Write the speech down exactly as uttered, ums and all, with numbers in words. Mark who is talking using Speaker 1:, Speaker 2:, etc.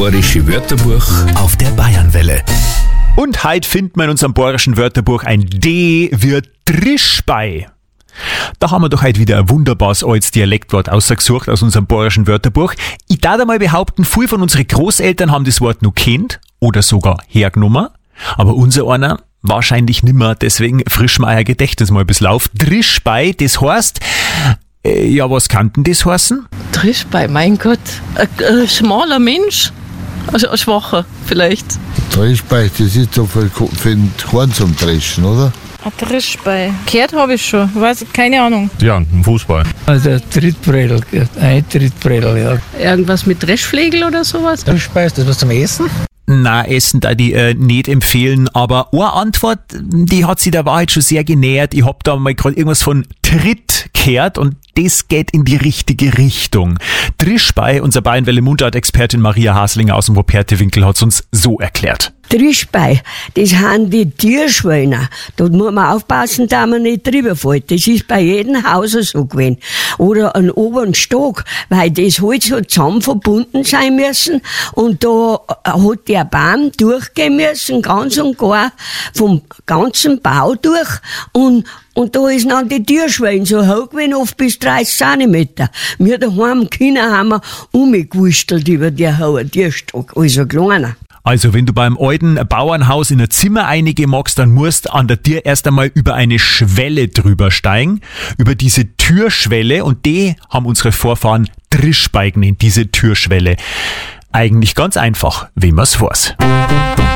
Speaker 1: bayerische Wörterbuch auf der Bayernwelle.
Speaker 2: Und heute finden wir in unserem bayerischen Wörterbuch ein D wie Drischbei. Da haben wir doch heute wieder ein wunderbares altes Dialektwort ausgesucht aus unserem bayerischen Wörterbuch. Ich darf einmal behaupten, viele von unseren Großeltern haben das Wort noch kennt oder sogar hergenommen. Aber unser einer wahrscheinlich nimmer, deswegen frischen wir euer Gedächtnis mal ein bisschen auf. Drischbei, das heißt, äh, ja, was kann denn das heißen?
Speaker 3: Drischbei, mein Gott, ein, ein schmaler Mensch, also ein schwacher vielleicht.
Speaker 4: Drischbei, das ist doch für, für den Horn zum Dreschen, oder?
Speaker 5: Ein Drischbei. Gehört habe ich schon, weiß keine Ahnung.
Speaker 6: Ja, im Fußball.
Speaker 7: Also ein Trittbredel, ein Trittbredel, ja.
Speaker 3: Irgendwas mit Dreschflegel oder sowas?
Speaker 7: Drischbei, ist das was zum Essen?
Speaker 2: Na, Essen da die äh, nicht empfehlen, aber eine Antwort, die hat sich der Wahrheit schon sehr genähert. Ich hab da mal gerade irgendwas von Tritt gehört und das geht in die richtige Richtung. Drischbei, unser Bayernwelle-Mundart-Expertin Maria Haslinger aus dem Propertewinkel hat's uns so erklärt.
Speaker 8: Drischbei, das sind die Tierschweine. Da muss man aufpassen, dass man nicht drüber fällt. Das ist bei jedem Haus so gewesen. Oder ein oberen Stock, weil das halt so zusammen verbunden sein müssen. Und da hat der Baum durchgehen müssen, ganz und gar vom ganzen Bau durch. Und Und da ist dann die Tierschweine so hoch gewesen, oft bis dreißig Zentimeter. Wir daheim Kinder haben wir umgewurstelt über den hohen Tierstock, also kleiner.
Speaker 2: Also wenn du beim alten Bauernhaus in ein Zimmer reingehen magst, dann musst an der Tür erst einmal über eine Schwelle drüber steigen, über diese Türschwelle, und die haben unsere Vorfahren Drischbei genannt, diese Türschwelle. Eigentlich ganz einfach, wie man's weiß.